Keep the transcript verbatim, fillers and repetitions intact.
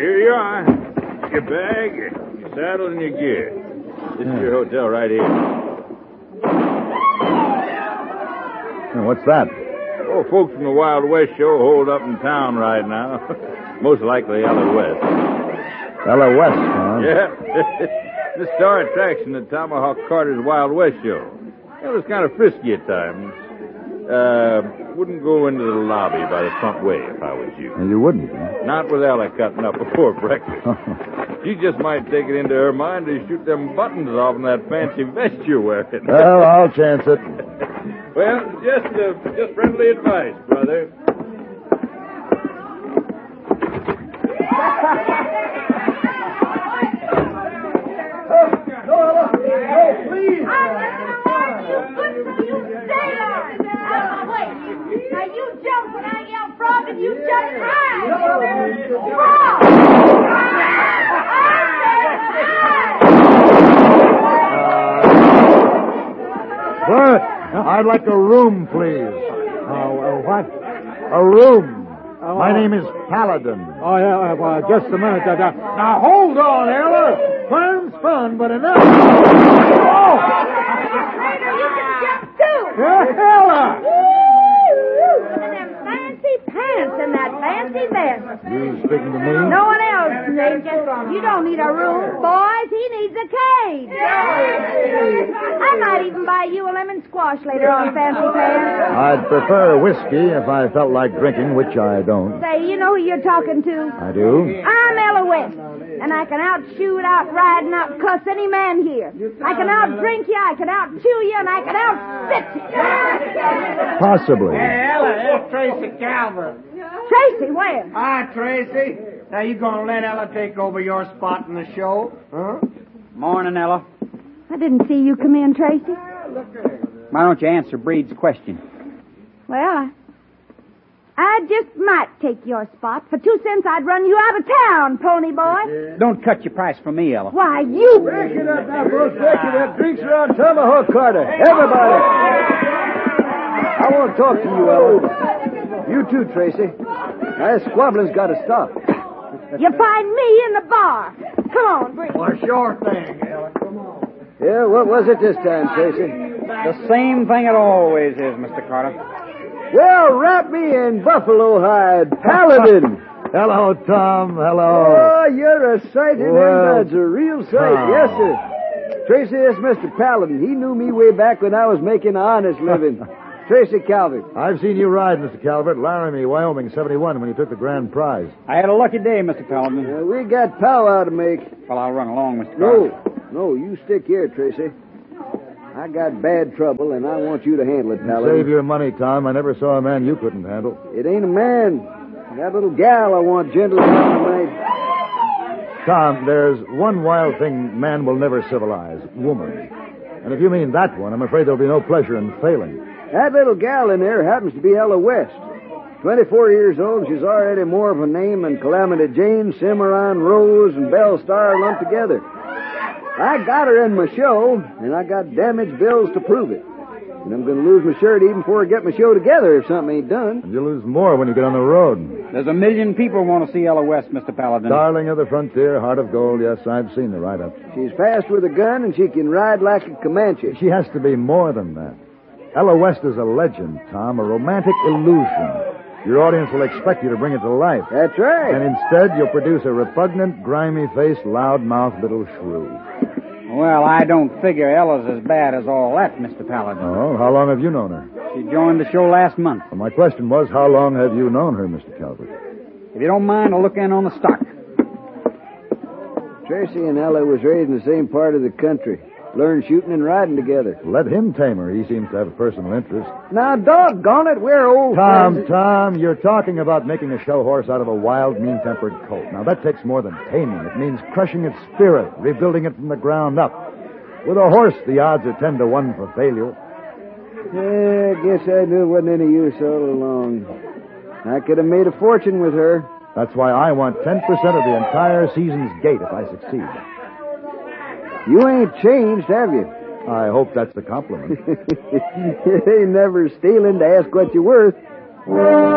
Here you are. Your bag, your saddle, and your gear. This is your hotel right here. What's that? Oh, folks from the Wild West show hold up in town right now. Most likely Ella West. Ella West, huh? Yeah. The star attraction at Tomahawk Carter's Wild West show. It was kind of frisky at times. Uh, wouldn't go into the lobby by the front way if I was you. And you wouldn't, huh? Not with Ella cutting up before breakfast. She just might take it into her mind to shoot them buttons off in that fancy vest you're wearing. Well, I'll chance it. Well, just uh, just friendly advice, brother. Please. Now you jump when I yell frog and you jump high. Frog! Bert, I'd like a room, please. Oh, uh, what? A room. Oh, My uh, name is Paladin. Oh, yeah, uh, well, just a minute. Uh, now, hold on, Ella. Fun's fun, but enough. Oh! Later, you can jump too. Yeah, Ella! And them fancy pants and that fancy vest. You speaking to me? No one else, Ranger. You don't need a room, boys. He needs a cage. I might even buy you a lemon squash later on, fancy pants. I'd prefer whiskey if I felt like drinking, which I don't. Say, you know who you're talking to? I do? I'm Ella West, and I can outshoot, outride, and outcuss any man here. I can outdrink you, I can outchew you, and I can outspit you. Possibly. Hey, Ella, it's Tracy Calvert. Tracy, where? Hi, Tracy. Now, you gonna let Ella take over your spot in the show? Huh? Morning, Ella. I didn't see you come in, Tracy. Why don't you answer Breed's question? Well, I, I just might take your spot. For two cents, I'd run you out of town, pony boy. Don't cut your price for me, Ella. Why, you... Break it up now, folks. Break it up. Drinks around Tomahawk Carter. Everybody. I want to talk to you, Ella. You too, Tracy. Now, this squabbling's got to stop. You find me in the bar. Come on, Bree. Well, sure thing, Ella. Come on. Yeah, what was it this time, Tracy? The same thing it always is, Mister Carter. Well, wrap me in buffalo hide, Paladin. Hello, Tom. Hello. Oh, you're a sight in well, them. That's a real sight. Tom. Yes, sir. Tracy, this Mister Paladin. He knew me way back when I was making an honest living. Tracy Calvert. I've seen you ride, Mister Calvert, Laramie, Wyoming, seventy-one, when you took the grand prize. I had a lucky day, Mister Paladin. Uh, we got powwow to make. Well, I'll run along, Mister Carter. No, no, you stick here, Tracy. I got bad trouble, and I want you to handle it, Paladin. Save your money, Tom. I never saw a man you couldn't handle. It ain't a man. That little gal I want gentle tonight. Tom, there's one wild thing man will never civilize, woman. And if you mean that one, I'm afraid there'll be no pleasure in failing. That little gal in there happens to be Ella West. Twenty-four years old, she's already more of a name than Calamity Jane, Cimarron Rose, and Belle Star lumped together. I got her in my show, and I got damage bills to prove it. And I'm going to lose my shirt even before I get my show together if something ain't done. And you'll lose more when you get on the road. There's a million people want to see Ella West, Mister Paladin. Darling of the frontier, heart of gold, yes, I've seen the write-up. She's fast with a gun, and she can ride like a Comanche. She has to be more than that. Ella West is a legend, Tom, a romantic illusion. Your audience will expect you to bring it to life. That's right. And instead, you'll produce a repugnant, grimy-faced, loud-mouthed little shrew. Well, I don't figure Ella's as bad as all that, Mister Paladin. Oh, how long have you known her? She joined the show last month. Well, my question was, how long have you known her, Mister Calvert? If you don't mind, I'll look in on the stock. Tracy and Ella was raised in the same part of the country. Learned shooting and riding together. Let him tame her. He seems to have a personal interest. Now, doggone it, we're old Tom, friends. Tom, you're talking about making a show horse out of a wild, mean-tempered colt. Now, that takes more than taming. It means crushing its spirit, rebuilding it from the ground up. With a horse, the odds are ten to one for failure. Yeah, I guess I knew it wasn't any use all along. I could have made a fortune with her. That's why I want ten percent of the entire season's gate if I succeed. You ain't changed, have you? I hope that's the compliment. You ain't never stealing to ask what you're worth.